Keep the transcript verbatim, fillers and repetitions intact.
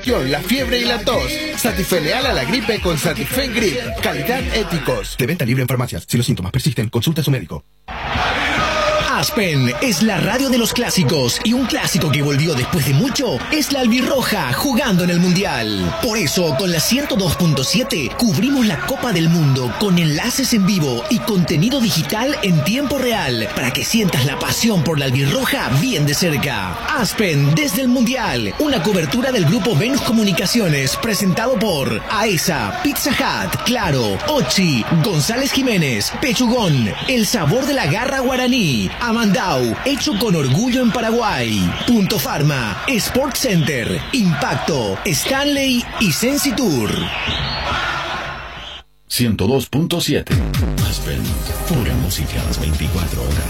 La fiebre y la tos. Satife leal a la gripe con Satifen Grip. Calidad éticos. De venta libre en farmacias. Si los síntomas persisten, consulta a su médico. Aspen es la radio de los clásicos y un clásico que volvió después de mucho es la albirroja jugando en el Mundial. Por eso, con la ciento dos punto siete cubrimos la Copa del Mundo con enlaces en vivo y contenido digital en tiempo real para que sientas la pasión por la albirroja bien de cerca. Aspen desde el Mundial, una cobertura del grupo Venus Comunicaciones presentado por AESA, Pizza Hut, Claro, Ochi, González Jiménez, Pechugón, el sabor de la garra guaraní, Amandau, hecho con orgullo en Paraguay. Punto Pharma, Sport Center, Impacto, Stanley y Sensitour. ciento dos punto siete. Aspen, pura música a las veinticuatro horas.